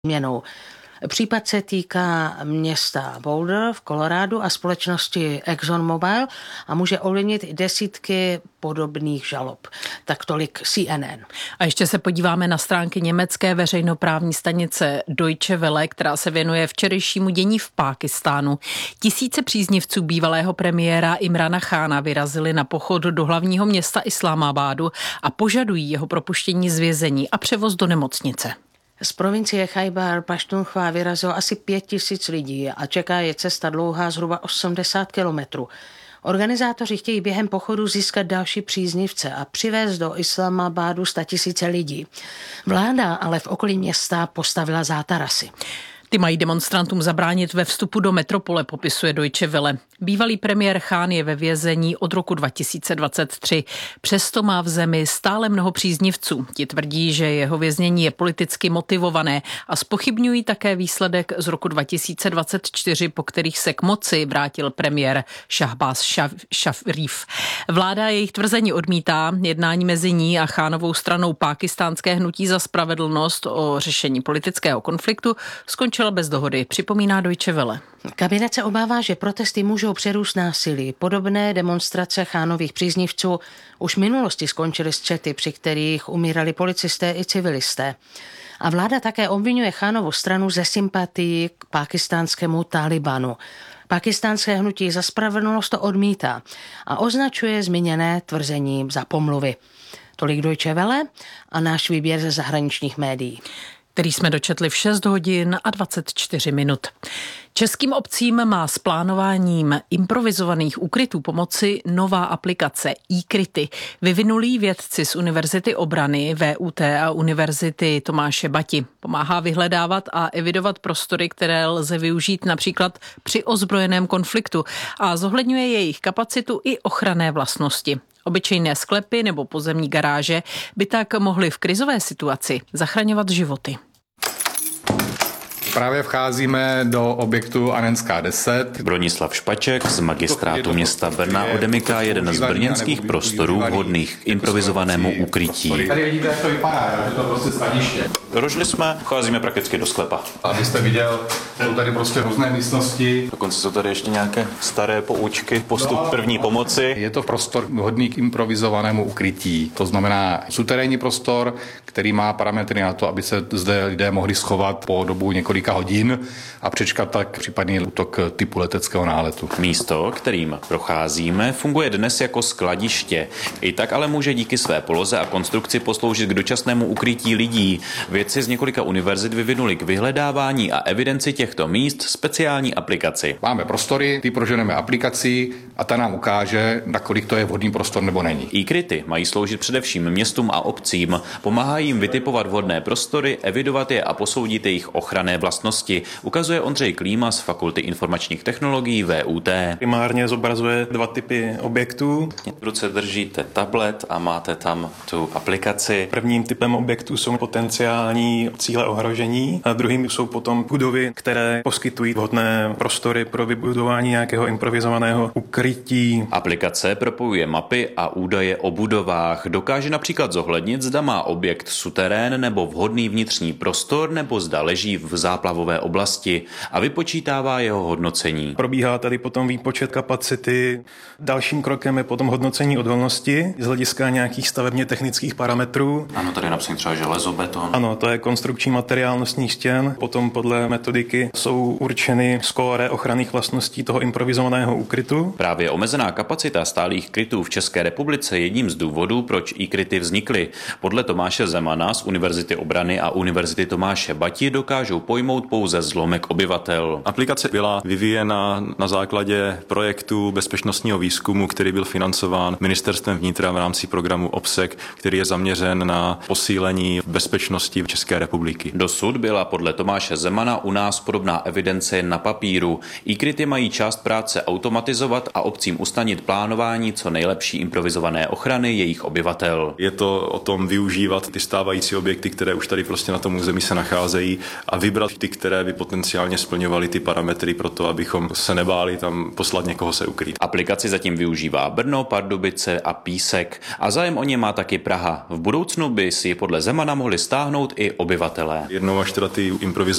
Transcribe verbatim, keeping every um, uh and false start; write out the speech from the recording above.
změnou. Případ se týká města Boulder v Kolorádu a společnosti ExxonMobil a může ovlivnit i desítky podobných žalob. Tak tolik C N N. A ještě se podíváme na stránky německé veřejnoprávní stanice Deutsche Welle, která se věnuje včerejšímu dění v Pákistánu. Tisíce příznivců bývalého premiéra Imrana Chána vyrazili na pochod do hlavního města Islámábádu a požadují jeho propuštění z vězení a převoz do nemocnice. Z provincie Chajbar Paštunchva vyrazilo asi pět tisíc lidí a čeká je cesta dlouhá zhruba osmdesát kilometrů. Organizátoři chtějí během pochodu získat další příznivce a přivést do Islámábádu statisíce lidí. Vláda ale v okolí města postavila zátarasy. Ty mají demonstrantům zabránit ve vstupu do metropole, popisuje Deutsche Welle. Bývalý premiér Chán je ve vězení od roku dva tisíce dvacet tři. Přesto má v zemi stále mnoho příznivců. Ti tvrdí, že jeho věznění je politicky motivované a zpochybňují také výsledek z roku dva tisíce dvacet čtyři, po kterých se k moci vrátil premiér Šahbáz Šarif. Vláda jejich tvrzení odmítá. Jednání mezi ní a Chánovou stranou Pákistánské hnutí za spravedlnost o řešení politického konfliktu skončilo bez dohody, připomíná Deutsche Welle. Kabinet se obává, že protesty můžou přerůst násilí. Podobné demonstrace Chánových příznivců už v minulosti skončily střety, při kterých umírali policisté i civilisté. A vláda také obvinuje Chánovu stranu ze sympatií k pákistánskému Talibanu. Pákistánské hnutí za spravedlnost to odmítá a označuje zmíněné tvrzení za pomluvy. Tolik Deutsche Welle a náš výběr ze zahraničních médií, který jsme dočetli v šest hodin a dvacet čtyři minut. Českým obcím má s plánováním improvizovaných úkrytů pomoci nová aplikace eKryty. Vyvinulí vědci z Univerzity obrany V U T a Univerzity Tomáše Bati. Pomáhá vyhledávat a evidovat prostory, které lze využít například při ozbrojeném konfliktu a zohledňuje jejich kapacitu i ochranné vlastnosti. Obyčejné sklepy nebo pozemní garáže by tak mohly v krizové situaci zachraňovat životy. Právě vcházíme do objektu Anenská deset. Bronislav Špaček z magistrátu města Brna odemyká jeden z brněnských prostorů vhodných k improvizovanému ukrytí. Tady vidíte, jak to vypadá, že to prostě skladiště. Došli jsme, vcházíme prakticky do sklepa. Abyste viděl, jsou tady prostě různé místnosti. Dokonce jsou tady ještě nějaké staré poučky, postup první pomoci. Je to prostor vhodný k improvizovanému ukrytí. To znamená suterénní prostor, který má parametry na to, aby se zde lidé mohli schovat po dobu několika hodin a přečkat tak případný útok typu leteckého náletu. Místo, kterým procházíme, funguje dnes jako skladiště. I tak ale může díky své poloze a konstrukci posloužit k dočasnému ukrytí lidí. Vědci z několika univerzit vyvinuli k vyhledávání a evidenci těchto míst speciální aplikaci. Máme prostory, ty proženeme aplikací a ta nám ukáže, nakolik to je vhodný prostor nebo není. eKryty mají sloužit především městům a obcím. Pomáhají jim vytipovat vhodné prostory, evidovat je a posoudit jejich ochranné vlastnosti, ukazuje Ondřej Klíma z Fakulty informačních technologií V U T. Primárně zobrazuje dva typy objektů. V ruce držíte tablet a máte tam tu aplikaci. Prvním typem objektů jsou potenciální cíle ohrožení a druhým jsou potom budovy, které poskytují vhodné prostory pro vybudování nějakého improvizovaného ukrytí. Aplikace propojuje mapy a údaje o budovách. Dokáže například zohlednit, zda má objekt suterén nebo vhodný vnitřní prostor, nebo zda leží v záplavové oblasti a vypočítává jeho hodnocení. Probíhá tady potom výpočet kapacity. Dalším krokem je potom hodnocení odolnosti z hlediska nějakých stavebně technických parametrů. Ano, tady je napsaný třeba železobeton. Ano, to je konstrukční materiál nosních stěn. Potom podle metodiky jsou určeny skóre ochranných vlastností toho improvizovaného úkrytu. Právě omezená kapacita stálých krytů v České republice je jedním z důvodů, proč eKryty vznikly. Podle Tomáše Zemana z Univerzity obrany a Univerzity Tomáše Bati dokážou pojmout pouze zlomek obyvatel. Aplikace byla vyvíjena na základě projektu bezpečnostního výzkumu, který byl financován Ministerstvem vnitra v rámci programu O B S E C, který je zaměřen na posílení bezpečnosti České republiky. Dosud byla podle Tomáše Zemana u nás podobná evidence jen na papíru. eKryty mají část práce automatizovat a obcím usnadnit plánování co nejlepší improvizované ochrany jejich obyvatel. Je to o tom využívat ty stávající objekty, které už tady prostě na tom území se nacházejí a vybrat ty, které by potenciálně splňovaly ty parametry pro to, abychom se nebáli tam poslat někoho se ukrýt. Aplikaci zatím využívá Brno, Pardubice a Písek a zájem o ně má taky Praha. V budoucnu by si ji podle Zemana mohli stáhnout i obyvatelé. Jednou až teda ty improvizované